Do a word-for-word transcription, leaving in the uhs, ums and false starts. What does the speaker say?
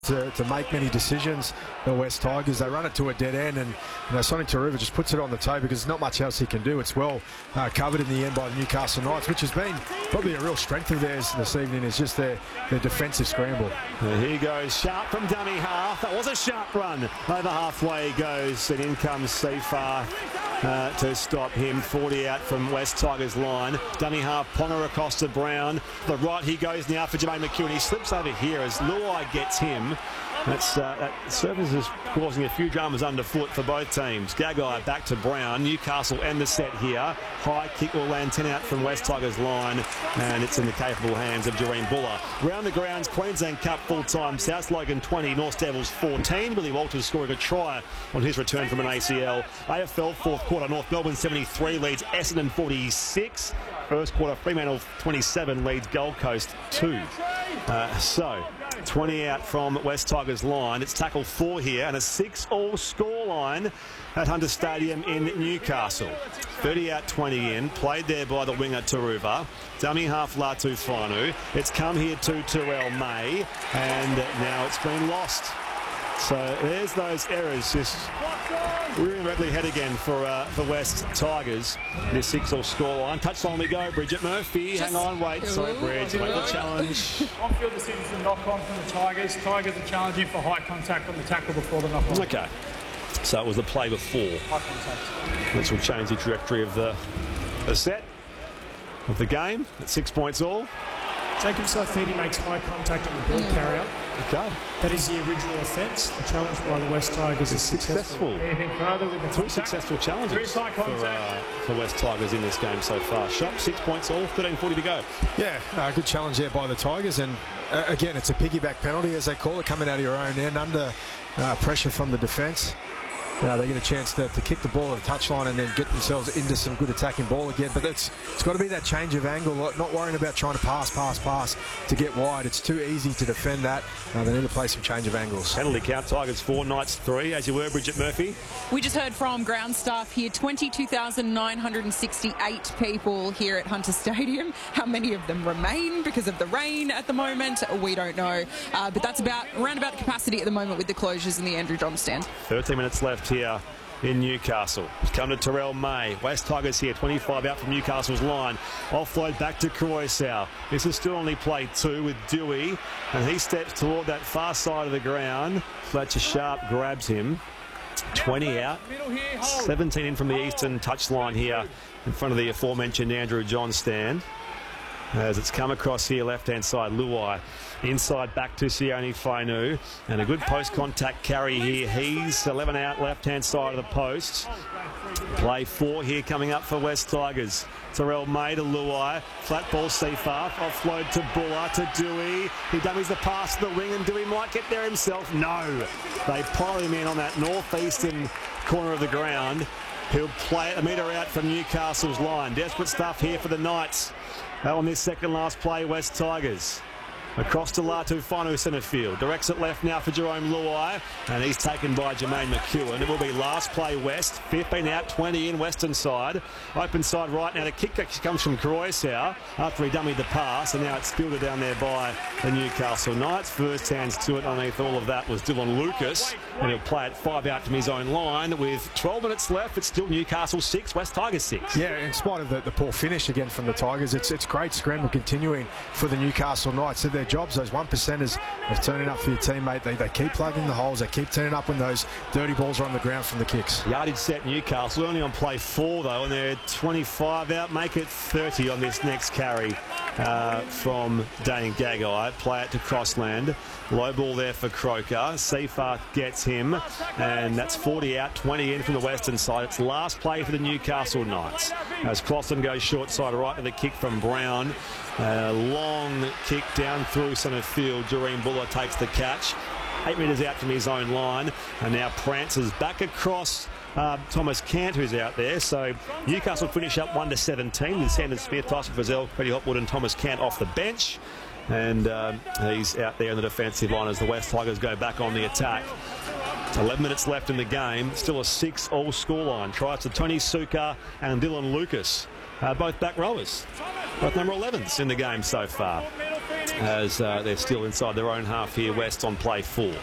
To, to make many decisions, the West Tigers. They run it to a dead end, and you know, Sonny Taruva just puts it on the toe because there's not much else he can do. It's well uh, covered in the end by the Newcastle Knights, which has been probably a real strength of theirs this evening, is just their, their defensive scramble. And here goes Sharp from dummy half. That was a sharp run. Over halfway he goes, and in comes Seafar uh, to stop him. forty out from West Tigers line. Dummy half, Ponga across to Brown. The right he goes now for Jermaine McEwen. He slips over here as Luai gets him. That's, uh, that service is causing a few dramas underfoot for both teams. Gagai back to Brown. Newcastle end the set here. High kick will land ten out from West Tigers line, and it's in the capable hands of Jareen Buller. Round the grounds, Queensland Cup full-time. South Logan twenty, North Devils fourteen. Billy Walters scoring a try on his return from an A C L. A F L fourth quarter, North Melbourne seventy-three leads Essendon forty-six. First quarter, Fremantle twenty-seven leads Gold Coast two. Uh, so, twenty out from West Tigers line. It's tackle four here and a six all scoreline at Hunter Stadium in Newcastle. thirty out, twenty in. Played there by the winger Taruva. Dummy half Latu Whanu. It's come here to Terrell May, and now it's been lost. So there's those errors just rearing directly ahead again for uh, for West Tigers. This six all scoreline. Touchline we go. Bridget Murphy. Just hang on, wait. Sorry, Bridge. Make the challenge. On-field decisions and knock-on from the Tigers. Tigers are challenging for high contact on the tackle before the knock-on. Okay. So it was the play before. High contact. Which will change the trajectory of the, the set, of the game. At six points all. Jacob Saifidi makes high contact on the ball carrier. Okay. That is the original offence. The challenge by the West Tigers is successful. successful. Anything further with the Two successful challenges high for, uh, for West Tigers in this game so far. Shop, six points all, thirteen forty to go. Yeah, uh, good challenge there by the Tigers, and uh, again, it's a piggyback penalty, as they call it, coming out of your own end under uh, pressure from the defence. Uh, they get a chance to, to kick the ball at the touchline and then get themselves into some good attacking ball again. But it's, it's got to be that change of angle, not worrying about trying to pass, pass, pass to get wide. It's too easy to defend that. Uh, they need to play some change of angles. Penalty count, Tigers four, Knights three. As you were, Bridget Murphy. We just heard from ground staff here, twenty-two thousand nine hundred sixty-eight people here at Hunter Stadium. How many of them remain because of the rain at the moment? We don't know. Uh, but that's about around about capacity at the moment with the closures in the Andrew John stand. thirteen minutes left here in Newcastle. It's come to Terrell May. West Tigers here, twenty-five out from Newcastle's line. Offload back to Croissau. This is still only play two with Dewey, and he steps toward that far side of the ground. Fletcher Sharp grabs him. twenty out. seventeen in from the eastern touchline here in front of the aforementioned Andrew John stand. As it's come across here, left-hand side, Luai. Inside back to Sione Fainu. And a good post-contact carry here. He's eleven out, left-hand side of the post. Play four here coming up for West Tigers. Terrell May to Luai. Flat ball, Seafar. Offload to Buller, to Dewey. He dummies the pass to the wing, and Dewey might get there himself. No. They pile him in on that northeastern corner of the ground. He'll play it a metre out from Newcastle's line. Desperate stuff here for the Knights. On this second last play, West Tigers. Across to Latu Whanu centre field. Directs it left now for Jerome Luai. And he's taken by Jermaine McEwen. It will be last play West. fifteen out, twenty in western side. Open side right now. The kick comes from Croissau after he dummied the pass. And now it's fielded down there by the Newcastle Knights. First hands to it underneath all of that was Dylan Lucas. And he'll play it five out from his own line. With twelve minutes left, it's still Newcastle six, West Tigers six. Yeah, in spite of the, the poor finish again from the Tigers, it's it's great scramble continuing for the Newcastle Knights. So their jobs, those one percenters of turning up for your teammate. They, they keep plugging the holes. They keep turning up when those dirty balls are on the ground from the kicks. Yardage set Newcastle, only on play four though, and they're twenty-five out. Make it thirty on this next carry uh, from Dane Gagai. Play it to Crossland. Low ball there for Croker. Seafar gets him, and that's forty out, twenty in from the western side. It's last play for the Newcastle Knights. As Crossland goes short side right to the kick from Brown. A long kick down through centre field. Jareen Buller takes the catch. Eight metres out from his own line. And now prances back across uh, Thomas Cant, who's out there. So Newcastle finish up one to seventeen with Sandon Smith, Tyson Frizzell, Freddie Hopwood and Thomas Cant off the bench. And um, he's out there in the defensive line as the West Tigers go back on the attack. eleven minutes left in the game. Still a six all scoreline. Tries to Tony Suka and Dylan Lucas. Uh, both back rowers. Both number elevens in the game so far. as uh, they're still inside their own half here, West on play four.